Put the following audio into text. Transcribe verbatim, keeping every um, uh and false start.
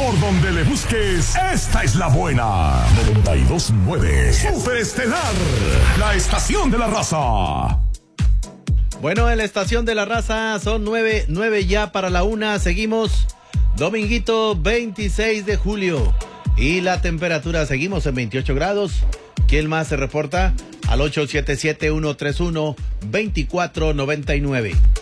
Por donde le busques, esta es la buena. noventa y dos punto nueve. Super Estelar, la estación de la raza. Bueno, en la estación de la raza son nueve, nueve ya para la una. Seguimos dominguito veintiséis de julio. Y la temperatura, seguimos en veintiocho grados. ¿Quién más se reporta? Al ocho siete siete, uno tres uno, dos cuatro nueve nueve.